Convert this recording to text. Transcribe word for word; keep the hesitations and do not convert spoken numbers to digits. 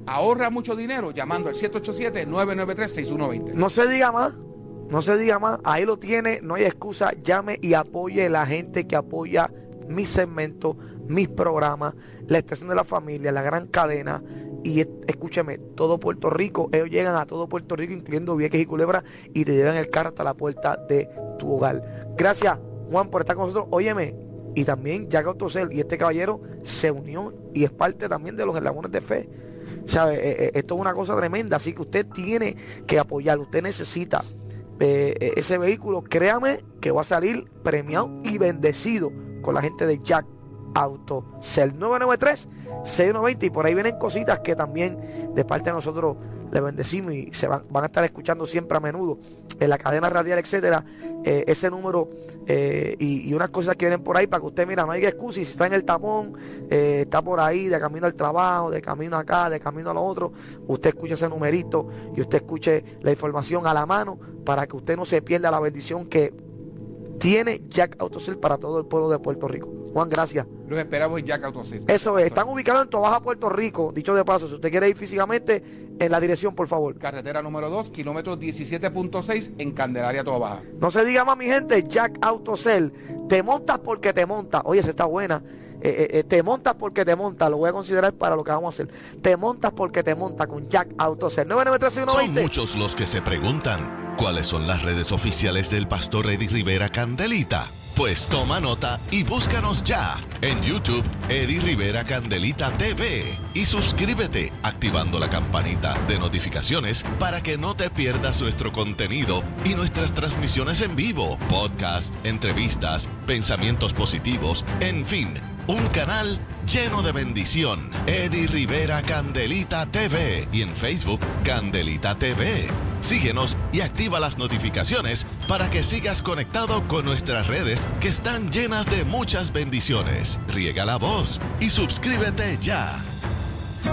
ahorra mucho dinero llamando al siete ocho siete, nueve nueve tres, seis uno dos cero. No se diga más, no se diga más. Ahí lo tiene, no hay excusa. Llame y apoye a la gente que apoya mis segmentos, mis programas, la estación de la familia, la gran cadena. Y escúcheme, todo Puerto Rico, ellos llegan a todo Puerto Rico, incluyendo Vieques y Culebra, y te llevan el carro hasta la puerta de tu hogar. Gracias, Juan, por estar con nosotros. Óyeme, y también Jack Autocel, y este caballero se unió y es parte también de los eslabones de fe. ¿Sabe? Eh, eh, esto es una cosa tremenda, así que usted tiene que apoyar, usted necesita eh, ese vehículo. Créame que va a salir premiado y bendecido con la gente de Jack Autocel. Nueve nueve tres, seis uno dos cero, y por ahí vienen cositas que también de parte de nosotros les bendecimos y se van, van a estar escuchando siempre a menudo en la cadena radial, etcétera. Eh, ese número eh, y, y unas cosas que vienen por ahí para que usted, mira, no hay excusa. Y si está en el tapón, eh, está por ahí de camino al trabajo, de camino acá, de camino a lo otro, usted escuche ese numerito y usted escuche la información a la mano para que usted no se pierda la bendición que tiene Jack Autocel para todo el pueblo de Puerto Rico. Juan, gracias. Los esperamos en Jack Autocel. Eso es, están ubicados en Toa Baja, Puerto Rico. Dicho de paso, si usted quiere ir físicamente, en la dirección, por favor. Carretera número dos, kilómetro diecisiete punto seis, en Candelaria, Toa Baja. No se diga más, mi gente, Jack Autocel. Te montas porque te montas. Oye, esa está buena. Eh, eh, te montas porque te montas. Lo voy a considerar para lo que vamos a hacer. Te montas porque te montas con Jack Autocel. nueve nueve tres, seis uno dos cero. Son muchos los que se preguntan cuáles son las redes oficiales del pastor Eddie Rivera Candelita. Pues toma nota y búscanos ya en YouTube, Eddie Rivera Candelita T V, y suscríbete activando la campanita de notificaciones para que no te pierdas nuestro contenido y nuestras transmisiones en vivo, podcast, entrevistas, pensamientos positivos, en fin, un canal lleno de bendición. Eddie Rivera Candelita T V y en Facebook Candelita T V. Síguenos y activa las notificaciones para que sigas conectado con nuestras redes que están llenas de muchas bendiciones. Riega la voz y suscríbete ya.